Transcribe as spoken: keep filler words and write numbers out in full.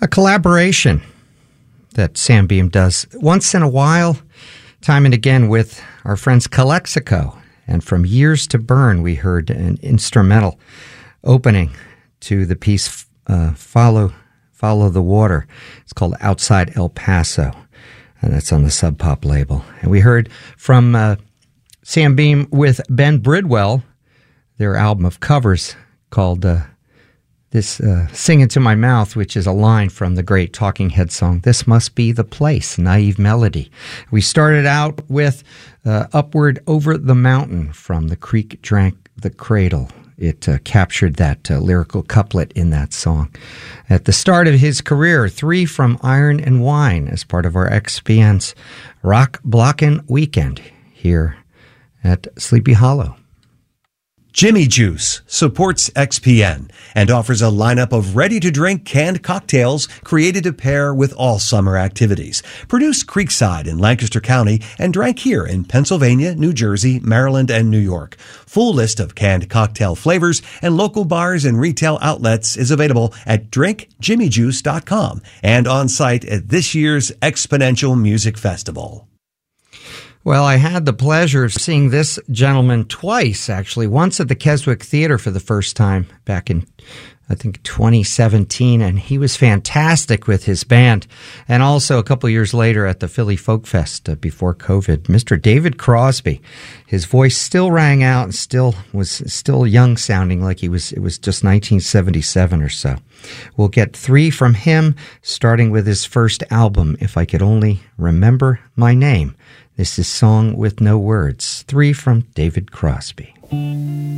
a collaboration that Sam Beam does once in a while, time and again with our friends Calexico. And from Years to Burn, we heard an instrumental opening to the piece uh, Follow Follow the Water. It's called Outside El Paso, and that's on the Sub Pop label. And we heard from uh, Sam Beam with Ben Bridwell, their album of covers called uh, this uh, Sing Into My Mouth, which is a line from the great Talking Head song, This Must Be the Place, Naive Melody. We started out with uh, Upward Over the Mountain from The Creek Drank the Cradle. It uh, captured that uh, lyrical couplet in that song. At the start of his career, Three from Iron and Wine as part of our X P N's Rock Blockin' Weekend here at Sleepy Hollow. Jimmy Juice supports X P N and offers a lineup of ready-to-drink canned cocktails created to pair with all summer activities. Produced Creekside in Lancaster County and drank here in Pennsylvania, New Jersey, Maryland, and New York. Full list of canned cocktail flavors and local bars and retail outlets is available at drink jimmy juice dot com and on site at this year's Exponential Music Festival. Well, I had the pleasure of seeing this gentleman twice, actually. Once at the Keswick Theater for the first time back in, I think, twenty seventeen, and he was fantastic with his band. And also a couple years later at the Philly Folk Fest uh, before COVID, Mister David Crosby. His voice still rang out and still was still young sounding, like he was. It was just nineteen seventy-seven or so. We'll get three from him, starting with his first album, If I Could Only Remember My Name. This is Song with No Words, three from David Crosby.